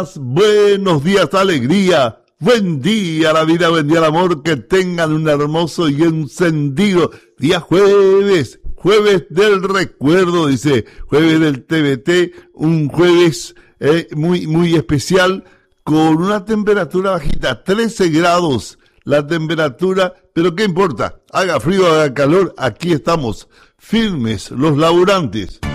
Buenos días, alegría. Buen día, la vida, buen día, el amor. Que tengan un hermoso y encendido día jueves. Jueves del recuerdo, dice. Jueves del TBT. Un jueves muy especial con una temperatura bajita, 13 grados. La temperatura, pero ¿qué importa? Haga frío, haga calor. Aquí estamos, firmes, los laburantes.